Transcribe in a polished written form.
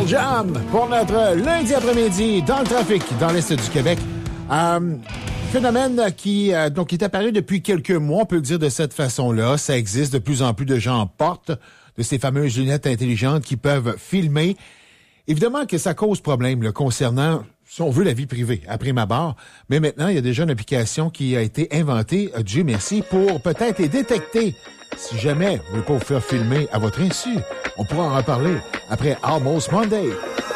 Pearl Jam pour notre lundi après-midi dans le trafic dans l'Est du Québec. Phénomène qui est apparu depuis quelques mois, on peut le dire de cette façon-là. Ça existe, de plus en plus de gens portent de ces fameuses lunettes intelligentes qui peuvent filmer. Évidemment que ça cause problème là, concernant, si on veut, la vie privée, à prime abord. Mais maintenant, il y a déjà une application qui a été inventée, Dieu merci, pour peut-être les détecter. Si jamais vous ne voulez pas vous faire filmer à votre insu, on pourra en reparler après Almost Monday.